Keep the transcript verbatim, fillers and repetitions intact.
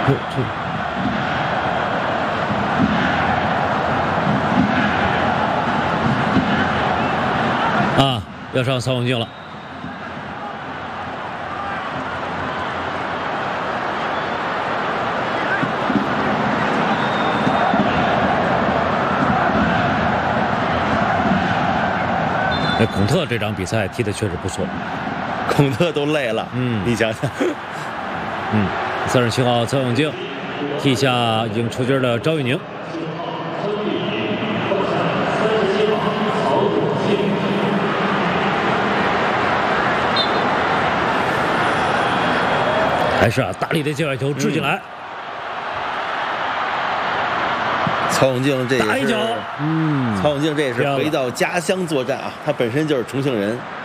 啊，要上曹永静了。哎，孔特这场比赛踢得确实不错， 孔特都累了， 嗯， 你想想， 嗯，三十七号曹永静替下已经出局的赵玉宁。还是啊，大力的界外球掷进来。 曹永静这也是， 打一脚，嗯， 曹永静这也是回到家乡作战啊，他本身就是重庆人。